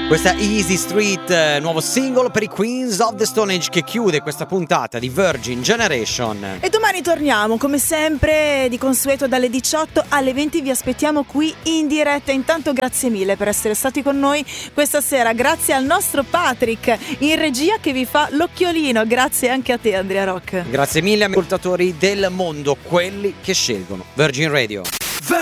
Questa Easy Street, nuovo singolo per i Queens of the Stone Age, che chiude questa puntata di Virgin Generation. E domani torniamo, come sempre, di consueto dalle 18 alle 20 vi aspettiamo qui in diretta. Intanto grazie mille per essere stati con noi questa sera, grazie al nostro Patrick in regia che vi fa l'occhiolino, grazie anche a te Andrea Rock. Grazie mille ascoltatori del mondo, quelli che scelgono Virgin Radio.